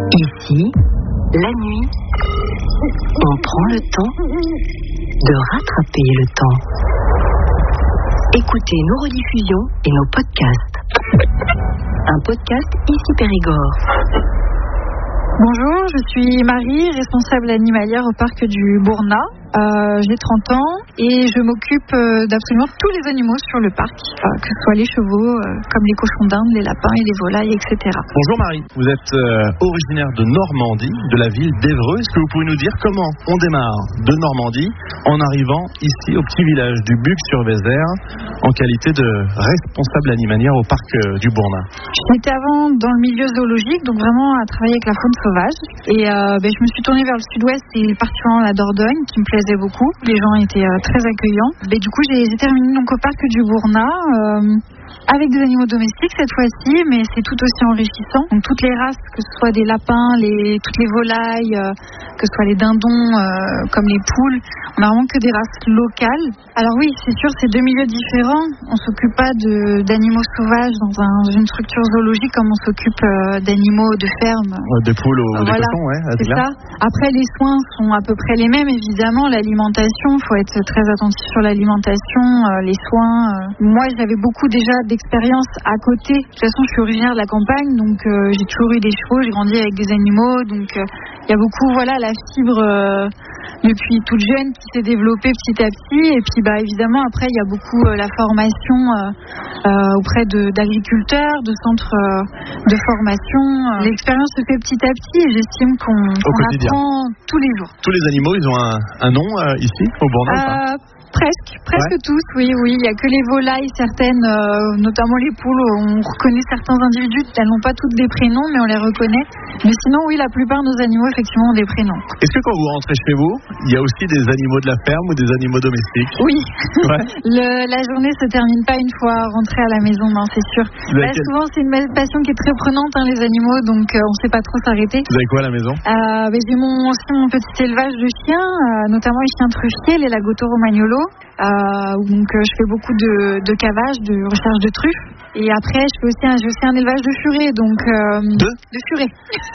Ici, la nuit, on prend le temps de rattraper le temps. Écoutez nos rediffusions et nos podcasts. Un podcast Ici Périgord. Bonjour, je suis Marie, responsable animalière au parc du Bournat. J'ai 30 ans et je m'occupe d'absolument tous les animaux sur le parc, que ce soit les chevaux, comme les cochons d'Inde, les lapins et les volailles, etc. Bonjour Marie, vous êtes originaire de Normandie, de la ville d'Évreux. Est-ce que vous pouvez nous dire comment on démarre de Normandie en arrivant ici au petit village du Buc-sur-Vézère en qualité de responsable animalière au parc du Bournat? J'étais avant dans le milieu zoologique, donc vraiment à travailler avec la faune sauvage. Et je me suis tournée vers le sud-ouest et particulièrement la Dordogne, qui me plaisait beaucoup. Les gens étaient très accueillants. Et du coup, j'ai terminé donc au parc du Bournat avec des animaux domestiques cette fois-ci, mais c'est tout aussi enrichissant. Donc toutes les races, que ce soit des lapins, toutes les volailles, que ce soit les dindons, comme les poules, on n'a vraiment que des races locales. Alors oui, c'est sûr, c'est deux milieux différents. On ne s'occupe pas d'animaux sauvages dans une structure zoologique comme on s'occupe d'animaux de ferme. Des poules ou des cochons, ouais. C'est ça. Après, les soins sont à peu près les mêmes, évidemment. L'alimentation, il faut être très attentif sur l'alimentation, les soins. Moi, j'avais beaucoup déjà d'expérience à côté. De toute façon, je suis originaire de la campagne, donc j'ai toujours eu des chevaux, j'ai grandi avec des animaux, donc il y a beaucoup, la fibre depuis toute jeune qui s'est développée petit à petit. Et puis, évidemment, après, il y a beaucoup la formation auprès d'agriculteurs, de centres de formation. L'expérience se fait petit à petit et j'estime qu'on apprend tous les jours. Tous les animaux, ils ont un nom ici, au Bournat? Presque tous, oui. Il n'y a que les volailles, certaines, notamment les poules, on reconnaît certains individus. Elles n'ont pas toutes des prénoms, mais on les reconnaît. Mais sinon, oui, la plupart de nos animaux, effectivement, ont des prénoms. Est-ce que quand vous rentrez chez vous, il y a aussi des animaux de la ferme ou des animaux domestiques? Oui. Ouais. La journée se termine pas une fois rentrée à la maison, non, c'est sûr. Souvent, c'est une passion qui est très prenante, les animaux, donc on ne sait pas trop s'arrêter. Vous avez quoi à la maison? J'ai aussi mon petit élevage de chiens, notamment les chiens truffiers, les Lagotto Romagnolo. Donc je fais beaucoup de cavage, de recherche de truffes. Et après, je fais aussi un élevage de furets, donc de furets.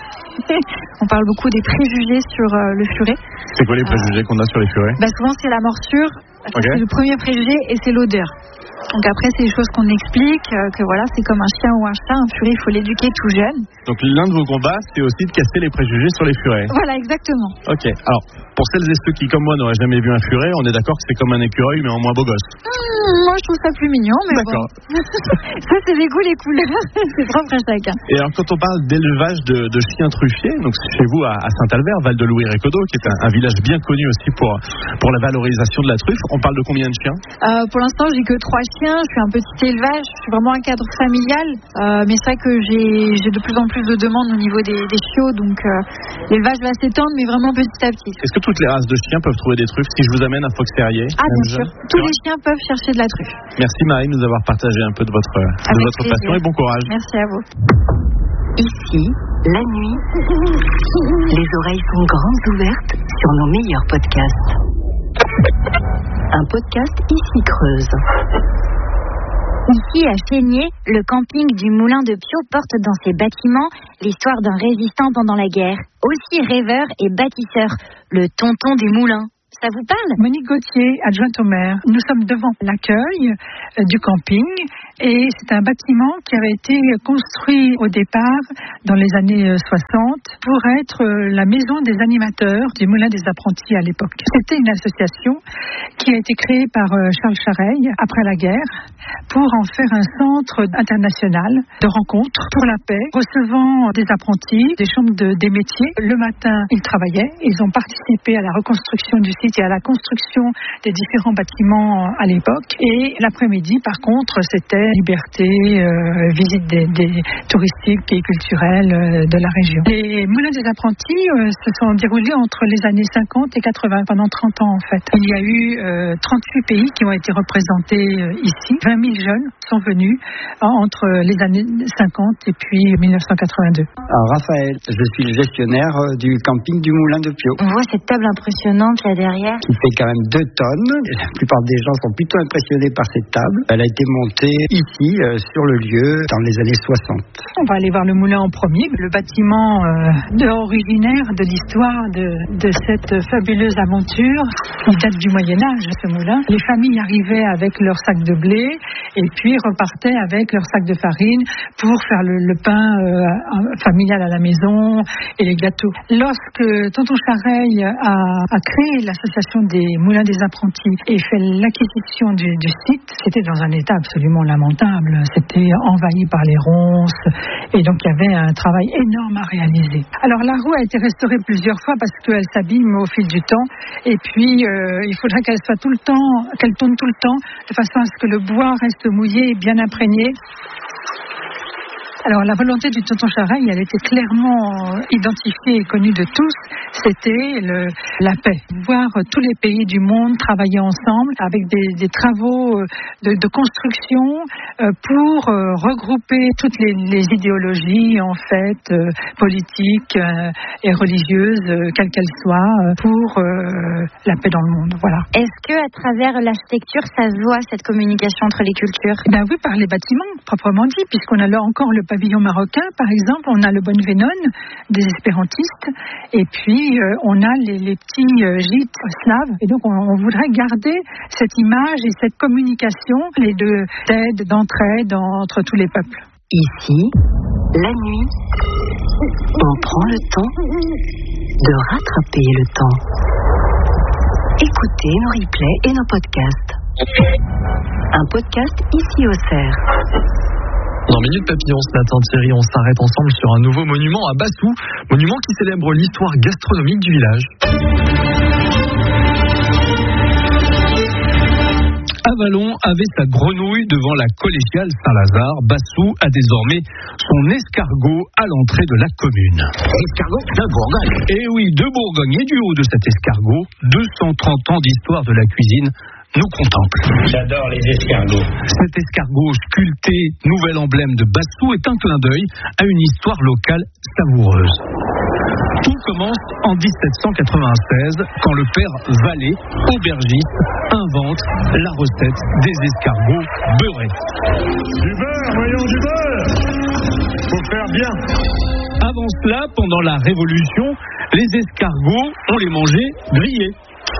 On parle beaucoup des préjugés sur le furet. C'est quoi les préjugés qu'on a sur les furets? Souvent, c'est la morsure. C'est le premier préjugé et c'est l'odeur. Donc après, c'est des choses qu'on explique, que c'est comme un chien ou un chat. Un furet, il faut l'éduquer tout jeune. Donc l'un de vos combats, c'est aussi de casser les préjugés sur les furets. Voilà, exactement. Ok, alors pour celles et ceux qui, comme moi, n'auraient jamais vu un furet, on est d'accord que c'est comme un écureuil, mais en moins beau gosse. Moi, je trouve ça plus mignon, mais d'accord. Ça, c'est les goûts, les couleurs. C'est propre à chacun. Et alors, quand on parle d'élevage de chiens truffiers, donc chez vous à Saint-Albert, Val-de-Louis-Récodo, qui est un village bien connu aussi pour la valorisation de la truffe, on parle de combien de chiens? Pour l'instant, j'ai que 3 chiens. Je suis un petit élevage. Je suis vraiment un cadre familial. Mais c'est vrai que j'ai de plus en plus de demandes au niveau des chiots, donc l'élevage va s'étendre, mais vraiment petit à petit. Est-ce que toutes les races de chiens peuvent trouver des truffes? Si je vous amène un fox terrier? Bien sûr. Tous les chiens peuvent chercher de la truffe. Merci Marie de nous avoir partagé un peu de votre passion et bon courage. Merci à vous. Ici, la nuit, les oreilles sont grandes ouvertes sur nos meilleurs podcasts. Un podcast Ici Creuse. Ici, à Chénier, le camping du Moulin de Piau porte dans ses bâtiments l'histoire d'un résistant pendant la guerre, aussi rêveur et bâtisseur, le tonton du moulin. Ça vous parle? Monique Gauthier, adjointe au maire. Nous sommes devant l'accueil du camping et c'est un bâtiment qui avait été construit au départ dans les années 60 pour être la maison des animateurs du Moulin des Apprentis à l'époque. C'était une association qui a été créée par Charles Chareil après la guerre pour en faire un centre international de rencontres pour la paix, recevant des apprentis, des chambres des métiers. Le matin, ils travaillaient, ils ont participé à la reconstruction du site et à la construction des différents bâtiments à l'époque. Et l'après-midi, par contre, c'était liberté, visite des touristiques et culturelles de la région. Les Moulins des Apprentis se sont déroulés entre les années 50 et 80, pendant 30 ans en fait. Il y a eu 38 pays qui ont été représentés ici. 20 000 jeunes sont venus entre les années 50 et puis 1982. Alors Raphaël, je suis le gestionnaire du camping du Moulin de Piau. On voit cette table impressionnante là derrière derrière. Qui fait quand même 2 tonnes. La plupart des gens sont plutôt impressionnés par cette table. Elle a été montée ici, sur le lieu, dans les années 60. On va aller voir le moulin en premier. Le bâtiment originaire de l'histoire de cette fabuleuse aventure. Il date du Moyen-Âge, ce moulin. Les familles arrivaient avec leurs sacs de blé et puis repartaient avec leurs sacs de farine pour faire le pain familial à la maison et les gâteaux. Lorsque Tonton Chareil a créé l'association des moulins des apprentis et fait l'acquisition du site, c'était dans un état absolument lamentable. C'était envahi par les ronces et donc il y avait un travail énorme à réaliser. Alors la roue a été restaurée plusieurs fois parce qu'elle s'abîme au fil du temps et puis il faudrait qu'elle soit tout le temps, qu'elle tourne tout le temps de façon à ce que le bois reste mouillé et bien imprégné. Alors la volonté du Tonton Chareil, elle était clairement identifiée et connue de tous, c'était la paix. Voir tous les pays du monde travailler ensemble avec des travaux de construction pour regrouper toutes les idéologies en fait politiques et religieuses, quelles qu'elles soient, pour la paix dans le monde. Voilà. Est-ce que à travers l'architecture, ça se voit cette communication entre les cultures? Ben oui, par les bâtiments, proprement dit, puisqu'on a là encore le pavillon marocain, par exemple, on a le Bonne-Vénone des espérantistes, et puis on a les petits gîtes slaves. Et donc on voudrait garder cette image et cette communication, les deux d'aide, d'entraide entre tous les peuples. Ici, la nuit, on prend le temps de rattraper le temps. Écoutez nos replays et nos podcasts. Un podcast ici au Cerf. Dans Minute Papillon ce matin, Thierry, on s'arrête ensemble sur un nouveau monument à Bassou, monument qui célèbre l'histoire gastronomique du village. Avalon avait sa grenouille devant la collégiale Saint-Lazare. Bassou a désormais son escargot à l'entrée de la commune. Escargot de Bourgogne. Et oui, de Bourgogne. Et du haut de cet escargot, 230 ans d'histoire de la cuisine nous contemple. J'adore les escargots. Cet escargot sculpté, nouvel emblème de Bassou, est un clin d'œil à une histoire locale savoureuse. Tout commence en 1796 quand le père Vallée, aubergiste, invente la recette des escargots beurrés. Du beurre, voyons, du beurre. Faut faire bien. Avant cela, pendant la Révolution, les escargots, on les mangeait grillés.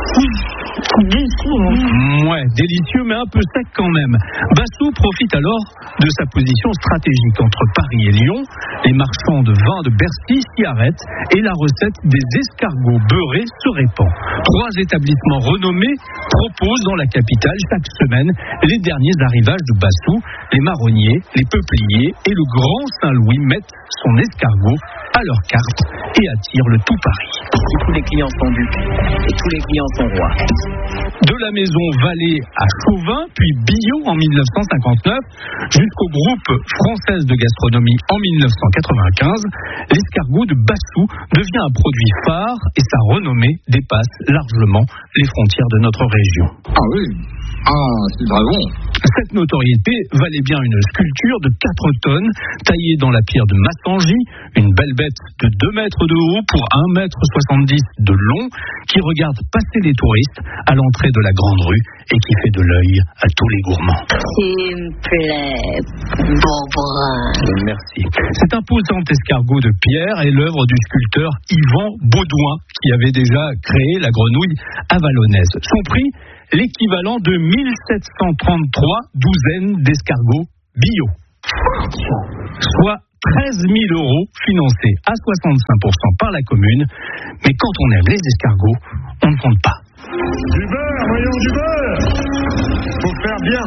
Ouais, délicieux mais un peu sec quand même. Bassou profite alors de sa position stratégique entre Paris et Lyon. Les marchands de vin de Bercy s'y arrêtent et la recette des escargots beurrés se répand. 3 établissements renommés proposent dans la capitale chaque semaine les derniers arrivages de Bassou. Les marronniers, les peupliers et le Grand Saint-Louis mettent son escargot à leur carte et attirent le tout Paris. Et tous les clients sont ducs et tous les clients sont rois. De la maison Vallée à Chauvin, puis Billot en 1959, jusqu'au groupe Française de gastronomie en 1995, l'escargot de Bassou devient un produit phare et sa renommée dépasse largement les frontières de notre région. Ah oui, c'est très bon. Cette notoriété valait bien une sculpture de 4 tonnes, taillée dans la pierre de Massangy, une belle bête de 2 mètres de haut pour 1,70 m de long, qui regarde passer les touristes à l'entrée de la grande rue et qui fait de l'œil à tous les gourmands. S'il me plaît, Bourgogne. Merci. Cet imposant escargot de pierre est l'œuvre du sculpteur Yvan Baudouin, qui avait déjà créé la grenouille avalonnaise. Son prix, l'équivalent de 1733 douzaines d'escargots bio. Soit 13 000 € financés à 65% par la commune. Mais quand on aime les escargots, on ne compte pas. Du beurre, voyons, du beurre. Faut faire bien.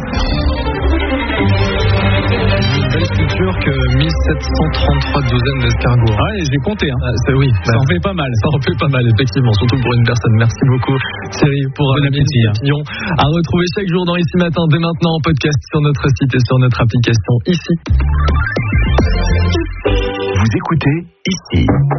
Belle sculpture que 1733 douzaines d'escargots. Ouais, j'ai compté. Oui, ça en fait pas mal. Ça en fait pas mal, effectivement, surtout pour une personne. Merci beaucoup, Thierry, pour bon appétit. Papillon. À retrouver chaque jour dans Ici Matin, dès maintenant en podcast sur notre site et sur notre application Ici. Vous écoutez Ici.